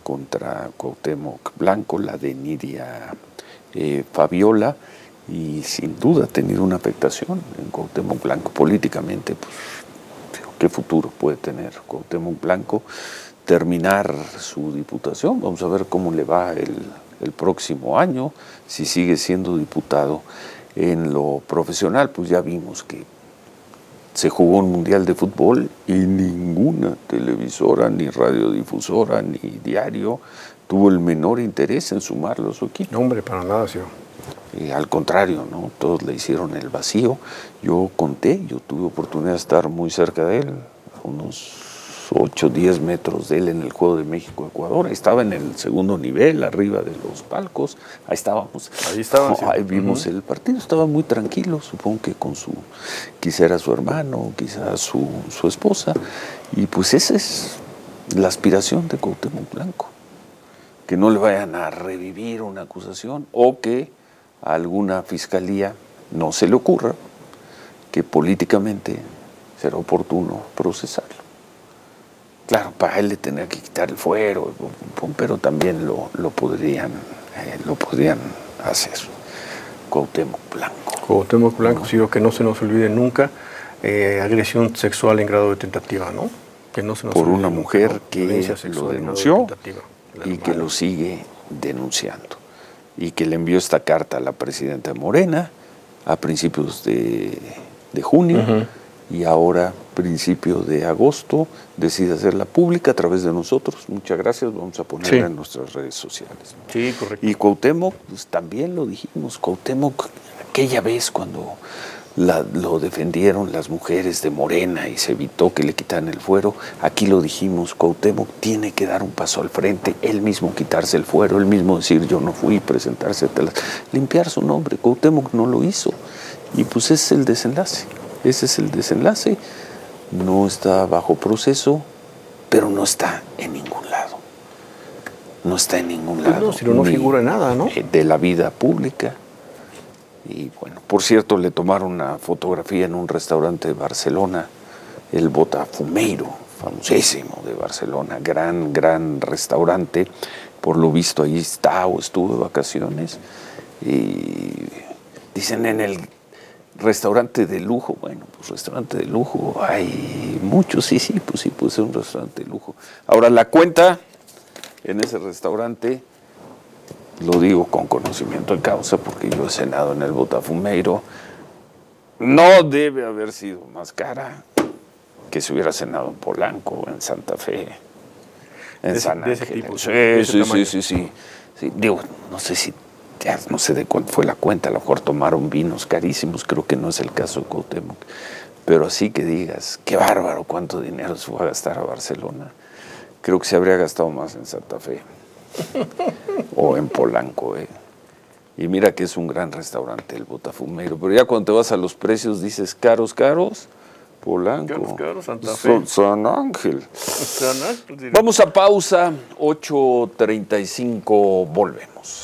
contra Cuauhtémoc Blanco, la de Nidia Fabiola, y sin duda ha tenido una afectación en Cuauhtémoc Blanco políticamente. Pues, ¿qué futuro puede tener Cuauhtémoc Blanco? Terminar su diputación, vamos a ver cómo le va el próximo año, si sigue siendo diputado. En lo profesional, pues ya vimos que se jugó un mundial de fútbol y ninguna televisora, ni radiodifusora, ni diario tuvo el menor interés en sumarlo a su equipo. No, hombre, para nada, sí. Al contrario, ¿no? Todos le hicieron el vacío. Yo tuve oportunidad de estar muy cerca de él, unos 8 o 10 metros de él en el Juego de México-Ecuador. Estaba en el segundo nivel, arriba de los palcos. Ahí estábamos. Ahí estaban. Sí. Ahí vimos el partido. Estaba muy tranquilo, supongo que con quizá era su hermano, quizá su esposa. Y pues esa es la aspiración de Cuauhtémoc Blanco. Que no le vayan a revivir una acusación o que a alguna fiscalía no se le ocurra que políticamente será oportuno procesarlo. Claro, para él le tendría que quitar el fuero, pero también lo podrían hacer. Cuauhtémoc Blanco. Cuauhtémoc Blanco, sí, que no se nos olvide nunca, agresión sexual en grado de tentativa, ¿no? Que no se nos por olvide una nunca, mujer ¿no? que lo denunció y que lo sigue denunciando. Y que le envió esta carta a la presidenta Morena a principios de junio. Y ahora, principio de agosto, decide hacerla pública a través de nosotros. Muchas gracias, vamos a ponerla en nuestras redes sociales. Sí, correcto. Y Cuauhtémoc, pues también lo dijimos, Cuauhtémoc, aquella vez cuando lo defendieron las mujeres de Morena y se evitó que le quitaran el fuero, aquí lo dijimos, Cuauhtémoc tiene que dar un paso al frente, él mismo quitarse el fuero, él mismo decir yo no fui, presentarse, limpiar su nombre. Cuauhtémoc no lo hizo y pues ese es el desenlace. Ese es el desenlace, no está bajo proceso, pero no está en ningún lado. No está en ningún lado. No, si no figura en nada, ¿no? De la vida pública. Y bueno, por cierto, le tomaron una fotografía en un restaurante de Barcelona, el Botafumeiro, famosísimo de Barcelona, gran restaurante. Por lo visto ahí está o estuvo de vacaciones. Y dicen en el restaurante de lujo, bueno, pues restaurante de lujo, hay muchos, sí, pues sí puede ser un restaurante de lujo. Ahora, la cuenta en ese restaurante, lo digo con conocimiento de causa, porque yo he cenado en el Botafumeiro, no debe haber sido más cara que si hubiera cenado en Polanco, en Santa Fe, en San Ángel. De ese tipo. Sí. Digo, no sé de cuánto fue la cuenta, a lo mejor tomaron vinos carísimos, creo que no es el caso de Cuauhtémoc, pero así que digas, qué bárbaro, cuánto dinero se fue a gastar a Barcelona, creo que se habría gastado más en Santa Fe o en Polanco, Y mira que es un gran restaurante el Botafumeiro, pero ya cuando te vas a los precios dices, caros, Polanco, Santa Fe. San Ángel. Vamos a pausa, 8:35, volvemos.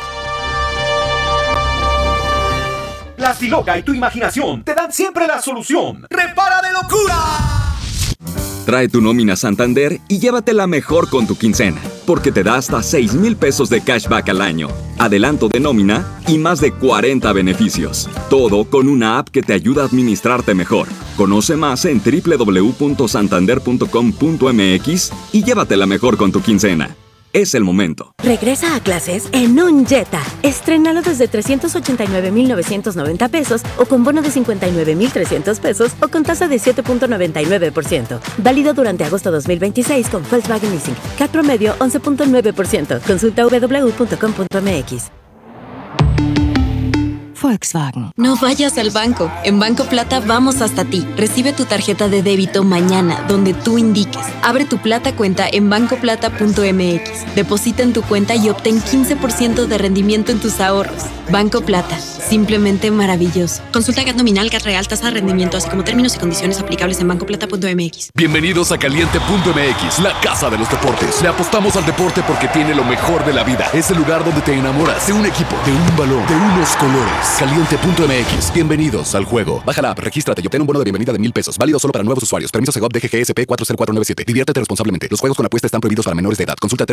La Siloca y tu imaginación te dan siempre la solución. ¡Repara de locura! Trae tu nómina Santander y llévatela mejor con tu quincena, porque te da hasta 6,000 pesos de cashback al año, adelanto de nómina y más de 40 beneficios. Todo con una app que te ayuda a administrarte mejor. Conoce más en www.santander.com.mx y llévatela mejor con tu quincena. Es el momento. Regresa a clases en un Jetta. Estrénalo desde 389,990 pesos o con bono de 59,300 pesos o con tasa de 7.99%. Válido durante agosto 2026 con Volkswagen Leasing. CAT promedio 11.9%. Consulta www.com.mx. Volkswagen. No vayas al banco. En Banco Plata vamos hasta ti. Recibe tu tarjeta de débito mañana, donde tú indiques. Abre tu Plata cuenta en bancoplata.mx. Deposita en tu cuenta y obtén 15% de rendimiento en tus ahorros. Banco Plata. Simplemente maravilloso. Consulta CAT nominal, CAT real, tasa de rendimiento, así como términos y condiciones aplicables en bancoplata.mx. Bienvenidos a Caliente.mx, la casa de los deportes. Le apostamos al deporte porque tiene lo mejor de la vida. Es el lugar donde te enamoras de un equipo, de un balón, de unos colores. Caliente.mx. Bienvenidos al juego. Baja la app, regístrate y obtén un bono de bienvenida de 1,000 pesos. Válido solo para nuevos usuarios. Permiso Segov DGGSP 40497. Diviértete responsablemente. Los juegos con apuesta están prohibidos para menores de edad. Consulta